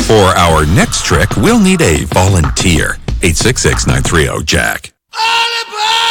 For our next trick, we'll need a volunteer. 866-930-JACK. All aboard!